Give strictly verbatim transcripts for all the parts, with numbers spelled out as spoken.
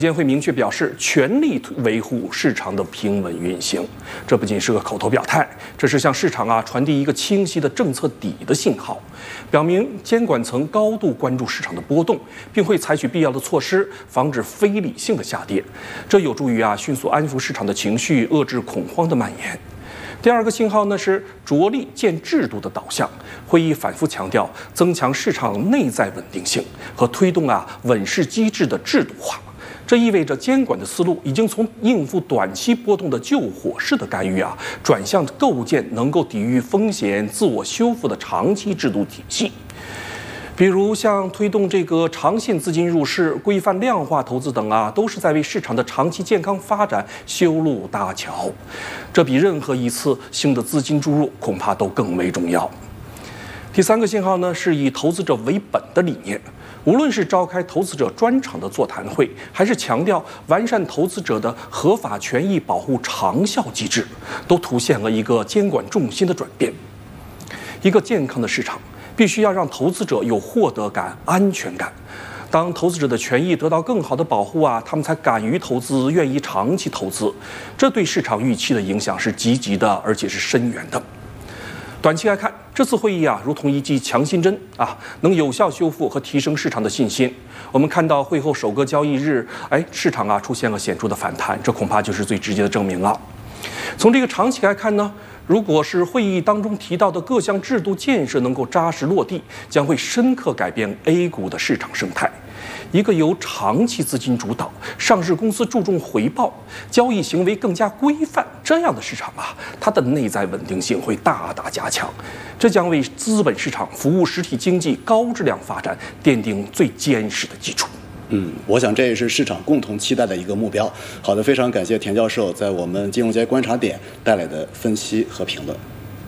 监会明确表示，全力维护市场的平稳运行。这不仅是个口头表态，这是向市场啊传递一个清晰的政策底的信号，表明监管层高度关注市场的波动，并会采取必要的措施，防止非理性的下跌。这有助于啊迅速安抚市场的情绪，遏制恐慌的蔓延。第二个信号呢是着力建制度的导向。会议反复强调，增强市场内在稳定性和推动啊稳市机制的制度化。这意味着监管的思路已经从应付短期波动的救火式的干预啊，转向构建能够抵御风险、自我修复的长期制度体系。比如像推动这个长线资金入市、规范量化投资等啊，都是在为市场的长期健康发展修路搭桥。这比任何一次新的资金注入恐怕都更为重要。第三个信号呢，是以投资者为本的理念。无论是召开投资者专场的座谈会，还是强调完善投资者的合法权益保护长效机制，都凸显了一个监管重心的转变。一个健康的市场必须要让投资者有获得感、安全感。当投资者的权益得到更好的保护啊，他们才敢于投资，愿意长期投资。这对市场预期的影响是积极的，而且是深远的。短期来看，这次会议啊，如同一剂强心针啊，能有效修复和提升市场的信心。我们看到会后首个交易日，哎，市场啊出现了显著的反弹，这恐怕就是最直接的证明了。从这个长期来看呢，如果是会议当中提到的各项制度建设能够扎实落地，将会深刻改变 A 股的市场生态。一个由长期资金主导、上市公司注重回报、交易行为更加规范这样的市场啊，它的内在稳定性会大大加强，这将为资本市场服务实体经济高质量发展奠定最坚实的基础。 嗯，我想这也是市场共同期待的一个目标。好的，非常感谢田教授在我们金融街观察点带来的分析和评论。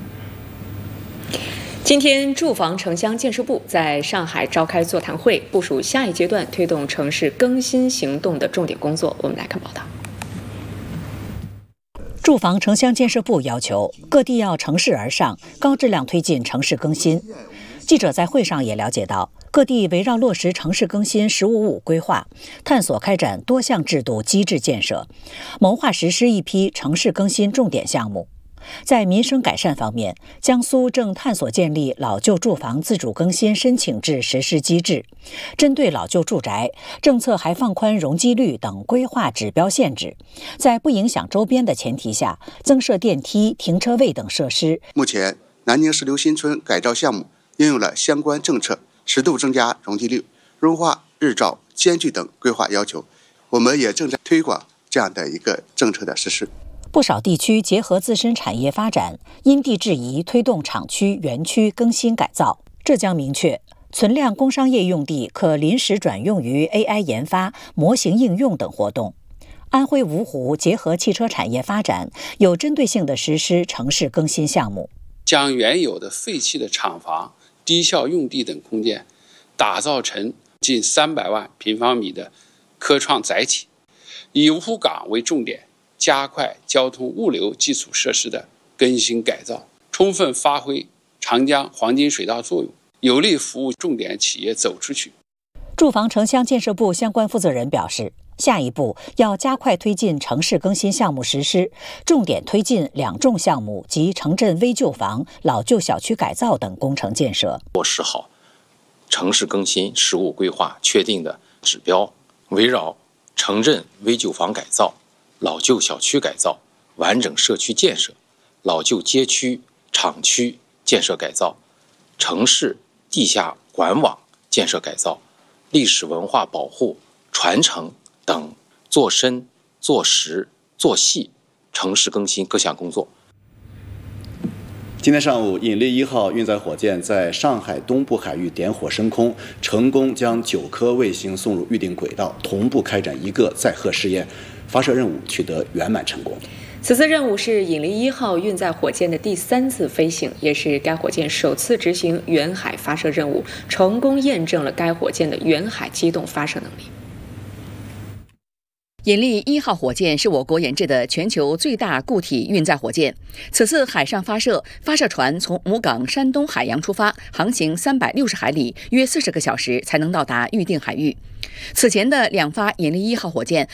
今天，住房城乡建设部在上海召开座谈会，部署下一阶段推动城市更新行动的重点工作。我们来看报道。 住房城乡建设部要求各地要乘势而上，高质量推进城市更新。记者在会上也了解到，各地围绕落实城市更新“十五五”规划，探索开展多项制度机制建设，谋划实施一批城市更新重点项目。在民生改善方面，江苏正探索建立老旧住房自主更新申请制实施机制，针对老旧住宅，政策还放宽容积率等规划指标限制，在不影响周边的前提下，增设电梯、停车位等设施。 目前，南京石榴新村改造项目应用了相关政策，适度增加容积率、润化、日照、间距等规划要求。我们也正在推广这样的一个政策的实施。 不少地区结合自身产业发展，因地制宜推动厂区、园区更新改造。浙江明确，存量工商业用地可临时转用于 A I 研发、模型应用等活动。安徽芜湖结合汽车产业发展，有针对性地实施城市更新项目， 将原有的废弃的厂房、低效用地等空间打造成近三百万平方米的科创载体，以芜湖港为重点，加快交通物流基础设施的更新改造，充分发挥长江黄金水道作用，有力服务重点企业走出去。 住房城乡建设部相关负责人表示，下一步要加快推进城市更新项目实施，重点推进两重项目及城镇危旧房、老旧小区改造等工程建设， 落实好城市更新实务规划确定的指标，围绕城镇危旧房改造、老旧小区改造、完整社区建设、老旧街区、厂区建设改造、城市地下管网建设改造、历史文化保护、传承等做深、做实、做细城市更新各项工作。 今天上午，引力一号运载火箭在上海东部海域点火升空，成功将九颗卫星送入预定轨道，同步开展一个载荷试验，发射任务取得圆满成功。 此次任务是引力一号运载火箭的第三次飞行，也是该火箭首次执行远海发射任务，成功验证了该火箭的远海机动发射能力。 引力一号火箭是我国研制的全球最大固体运载火箭。此次海上发射，发射船从母港山东海洋出发，航行三百六十海里，约四十个小时才能到达预定海域。 此前的两发引力一号火箭